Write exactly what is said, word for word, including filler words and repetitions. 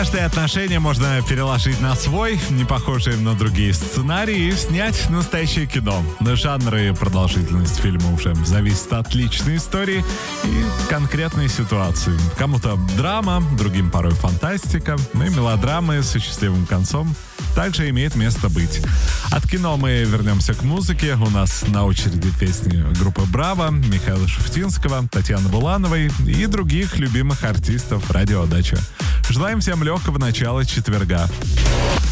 Каждое отношение можно переложить на свой, не похожий на другие сценарии, и снять настоящее кино. Но жанр и продолжительность фильма уже зависит от личной истории и конкретной ситуации. Кому-то драма, другим порой фантастика, ну и мелодрамы с счастливым концом также имеет место быть. От кино мы вернемся к музыке. У нас на очереди песни группы «Браво», Михаила Шуфутинского, Татьяны Булановой и других любимых артистов радио «Дача». Желаем всем легкого начала четверга.